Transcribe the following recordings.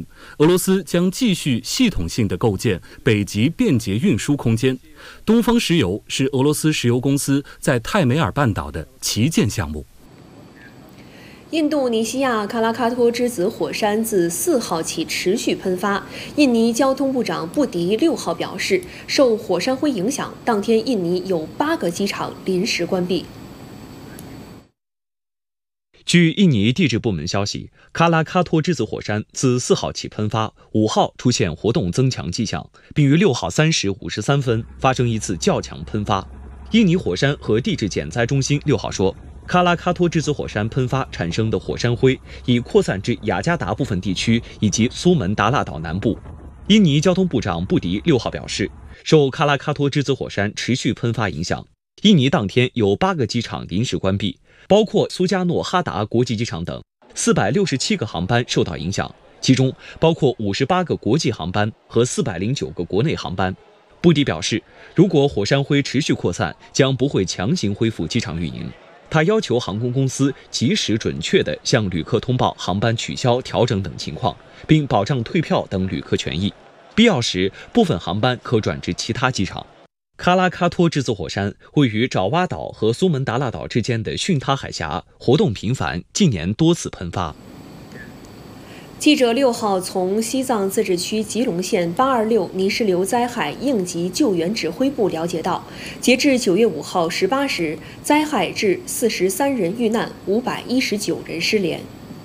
言，俄罗斯将继续系统性地构建北极便捷运输空间。东方石油是俄罗斯石油公司在泰梅尔半岛的旗舰项目。 印度尼西亚喀拉喀托之子火山自4号起持续喷发。印尼交通部长布迪6号表示，受火山灰影响，当天印尼有8个机场临时关闭。 据印尼地质部门消息，喀拉喀托之子火山自4号起喷发，5号出现活动增强迹象，并于6号3时53分发生一次较强喷发。印尼火山和地质减灾中心6号说，喀拉喀托之子火山喷发产生的火山灰已扩散至雅加达部分地区以及苏门答腊岛南部。印尼交通部长布迪6号表示，受喀拉喀托之子火山持续喷发影响，印尼当天有8个机场临时关闭，包括苏加诺哈达国际机场等，467个航班受到影响，其中包括58个国际航班和409个国内航班。布迪表示，如果火山灰持续扩散，将不会强行恢复机场运营。他要求航空公司及时准确地向旅客通报航班取消、调整等情况，并保障退票等旅客权益。必要时，部分航班可转至其他机场。喀拉喀托之子火山位于爪哇岛和苏门答腊岛之间的巽他海峡，活动频繁，近年多次喷发。 记者6号从西藏自治区吉隆县826泥石流灾害应急救援指挥部了解到，截至9月5号18时，灾害致43人遇难，519人失联。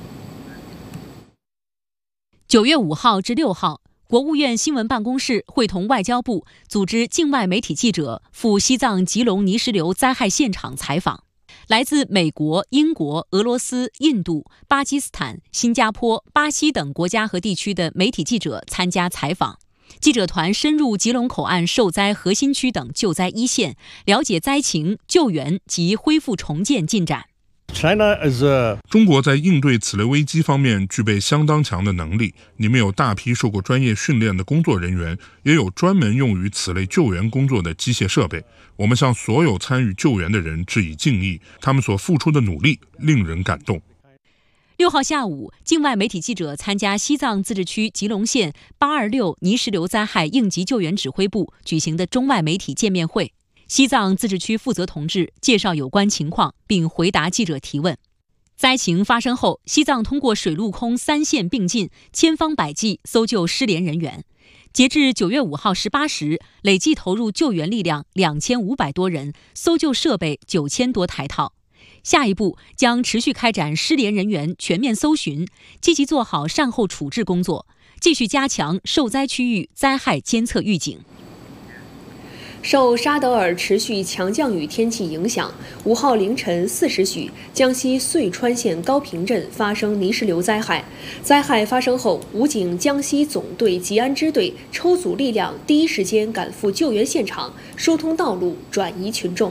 9月5号至6号，国务院新闻办公室会同外交部组织境外媒体记者赴西藏吉隆泥石流灾害现场采访。来自美国、英国、俄罗斯、印度、巴基斯坦、新加坡、巴西等国家和地区的媒体记者参加采访。记者团深入吉隆口岸受灾核心区等救灾一线，了解灾情、救援及恢复重建进展。 中国在应对此类危机方面具备相当强的能力，你们有大批受过专业训练的工作人员，也有专门用于此类救援工作的机械设备。我们向所有参与救援的人致以敬意，他们所付出的努力令人感动。 6号下午，境外媒体记者参加西藏自治区吉隆县826泥石流灾害应急救援指挥部举行的中外媒体见面会。西藏自治区负责同志介绍有关情况，并回答记者提问。灾情发生后，西藏通过水陆空3线并进，千方百计搜救失联人员。截至9月5号18时，累计投入救援力量2500多人，搜救设备9000多台套。下一步将持续开展失联人员全面搜寻，积极做好善后处置工作，继续加强受灾区域灾害监测预警。 受沙德尔持续强降雨天气影响，5号凌晨4时许，江西遂川县高平镇发生泥石流灾害。灾害发生后，武警江西总队吉安支队抽组力量，第一时间赶赴救援现场，疏通道路，转移群众。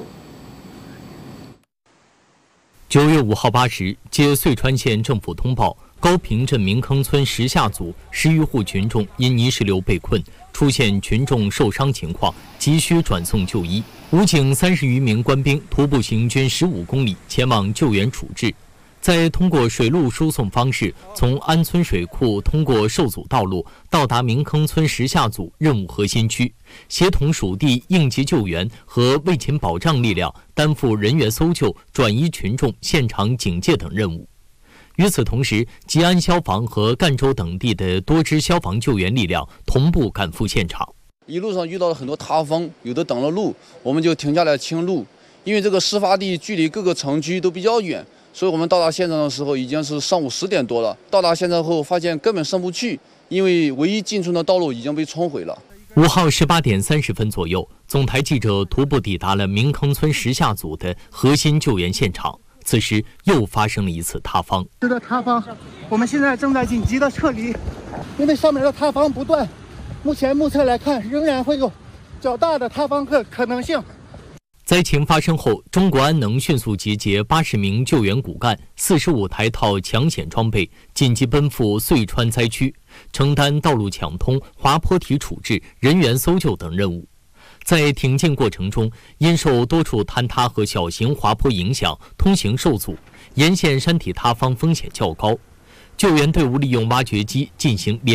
9月5号8时，接遂川县政府通报，高平镇明坑村10下组10余户群众因泥石流被困，出现群众受伤情况，急需转送就医。武警30余名官兵徒步行军15公里前往救援处置。再通过水路输送方式，从安村水库通过受阻道路到达明坑村10下组任务核心区，协同属地应急救援和卫勤保障力量担负人员搜救、转移群众、现场警戒等任务。与此同时，吉安消防和赣州等地的多支消防救援力量同步赶赴现场。 一路上遇到了很多塌方，有的挡了路，我们就停下来清路。因为这个事发地距离各个城区都比较远，所以我们到达现场的时候已经是上午10点多了。到达现场后发现根本上不去，因为唯一进村的道路已经被冲毁了。 5号18点30分左右，总台记者徒步抵达了明坑村10下组的核心救援现场。此时又发生了一次塌方。 这个塌方，我们现在正在紧急的撤离，因为上面的塌方不断，目前目测来看，仍然会有较大的塌方可能性。 灾情发生后，中国安能迅速集结80名救援骨干、45台套抢险装备，紧急奔赴遂川灾区，承担道路抢通、滑坡体处置、人员搜救等任务。在挺进过程中，因受多处坍塌和小型滑坡影响，通行受阻，沿线山体塌方风险较高。救援队伍利用挖掘机进行连